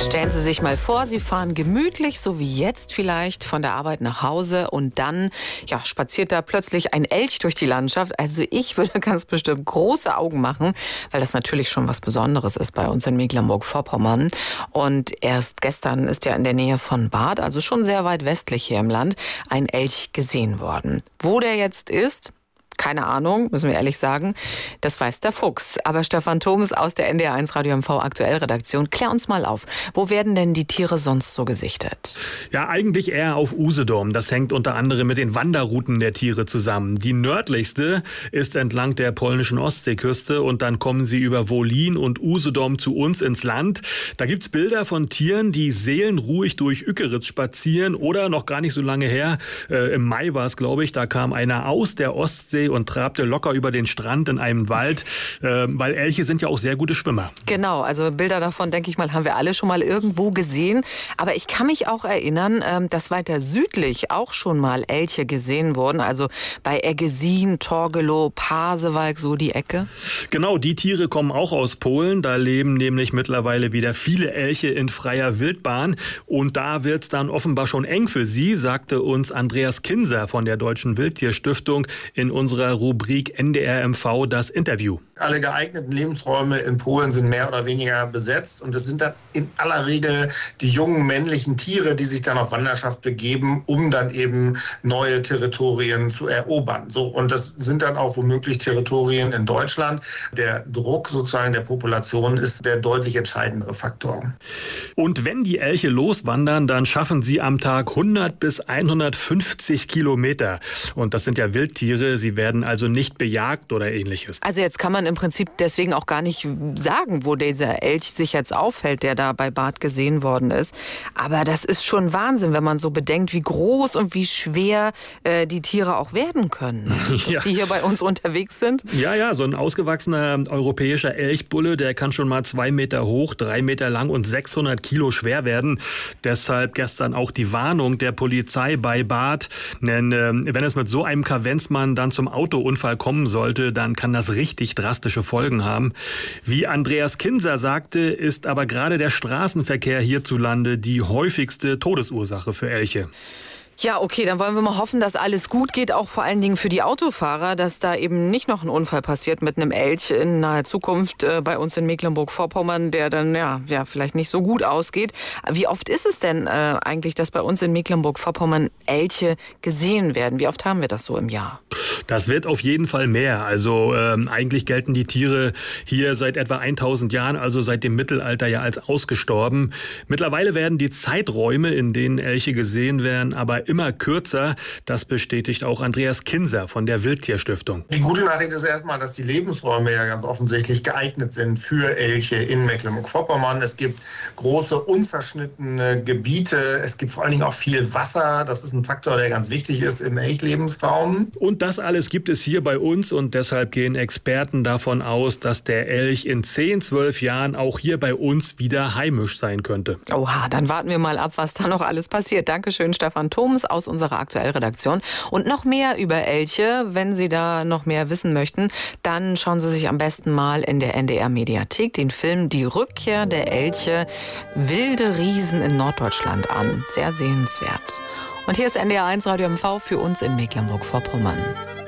Stellen Sie sich mal vor, Sie fahren gemütlich, so wie jetzt vielleicht, von der Arbeit nach Hause und dann spaziert da plötzlich ein Elch durch die Landschaft. Also ich würde ganz bestimmt große Augen machen, weil das natürlich schon was Besonderes ist bei uns in Mecklenburg-Vorpommern. Und erst gestern ist ja in der Nähe von Barth, also schon sehr weit westlich hier im Land, ein Elch gesehen worden. Wo der jetzt ist? Keine Ahnung, müssen wir ehrlich sagen. Das weiß der Fuchs. Aber Stefan Thoms aus der NDR1 Radio MV Aktuell-Redaktion, klär uns mal auf. Wo werden denn die Tiere sonst so gesichtet? Ja, eigentlich eher auf Usedom. Das hängt unter anderem mit den Wanderrouten der Tiere zusammen. Die nördlichste ist entlang der polnischen Ostseeküste und dann kommen sie über Wolin und Usedom zu uns ins Land. Da gibt's Bilder von Tieren, die seelenruhig durch Ückeritz spazieren oder noch gar nicht so lange her, im Mai war es, glaube ich, da kam einer aus der Ostsee und trabte locker über den Strand in einem Wald, weil Elche sind ja auch sehr gute Schwimmer. Genau, also Bilder davon, denke ich mal, haben wir alle schon mal irgendwo gesehen. Aber ich kann mich auch erinnern, dass weiter südlich auch schon mal Elche gesehen wurden, also bei Eggesin, Torgelow, Pasewalk, so die Ecke. Genau, die Tiere kommen auch aus Polen. Da leben nämlich mittlerweile wieder viele Elche in freier Wildbahn. Und da wird's dann offenbar schon eng für sie, sagte uns Andreas Kinser von der Deutschen Wildtierstiftung in unserer Rubrik NDR MV das Interview. Alle geeigneten Lebensräume in Polen sind mehr oder weniger besetzt und es sind dann in aller Regel die jungen männlichen Tiere, die sich dann auf Wanderschaft begeben, um dann eben neue Territorien zu erobern. So, und das sind dann auch womöglich Territorien in Deutschland. Der Druck sozusagen der Population ist der deutlich entscheidendere Faktor. Und wenn die Elche loswandern, dann schaffen sie am Tag 100 bis 150 Kilometer. Und das sind ja Wildtiere, sie werden also nicht bejagt oder ähnliches. Also jetzt kann man im Prinzip deswegen auch gar nicht sagen, wo dieser Elch sich jetzt aufhält, der da bei Barth gesehen worden ist. Aber das ist schon Wahnsinn, wenn man so bedenkt, wie groß und wie schwer die Tiere auch werden können, dass die hier bei uns unterwegs sind. Ja, so ein ausgewachsener europäischer Elchbulle, der kann schon mal 2 Meter hoch, 3 Meter lang und 600 Kilo schwer werden. Deshalb gestern auch die Warnung der Polizei bei Barth. Denn wenn es mit so einem Kavenzmann dann zum Autounfall kommen sollte, dann kann das richtig drastische Folgen haben. Wie Andreas Kinser sagte, ist aber gerade der Straßenverkehr hierzulande die häufigste Todesursache für Elche. Ja, okay, dann wollen wir mal hoffen, dass alles gut geht, auch vor allen Dingen für die Autofahrer, dass da eben nicht noch ein Unfall passiert mit einem Elch in naher Zukunft bei uns in Mecklenburg-Vorpommern, der dann vielleicht nicht so gut ausgeht. Wie oft ist es denn eigentlich, dass bei uns in Mecklenburg-Vorpommern Elche gesehen werden? Wie oft haben wir das so im Jahr? Das wird auf jeden Fall mehr. Also eigentlich gelten die Tiere hier seit etwa 1000 Jahren, also seit dem Mittelalter ja als ausgestorben. Mittlerweile werden die Zeiträume, in denen Elche gesehen werden, aber immer kürzer. Das bestätigt auch Andreas Kinser von der Wildtierstiftung. Die gute Nachricht ist erstmal, dass die Lebensräume ja ganz offensichtlich geeignet sind für Elche in Mecklenburg-Vorpommern. Es gibt große, unzerschnittene Gebiete. Es gibt vor allen Dingen auch viel Wasser. Das ist ein Faktor, der ganz wichtig ist im Elchlebensraum. Und das alles gibt es hier bei uns und deshalb gehen Experten davon aus, dass der Elch in 10, 12 Jahren auch hier bei uns wieder heimisch sein könnte. Oha, dann warten wir mal ab, was da noch alles passiert. Dankeschön, Stefan Thoms aus unserer Aktuellredaktion. Und noch mehr über Elche, wenn Sie da noch mehr wissen möchten, dann schauen Sie sich am besten mal in der NDR-Mediathek den Film Die Rückkehr der Elche, wilde Riesen in Norddeutschland an. Sehr sehenswert. Und hier ist NDR1 Radio MV für uns in Mecklenburg-Vorpommern.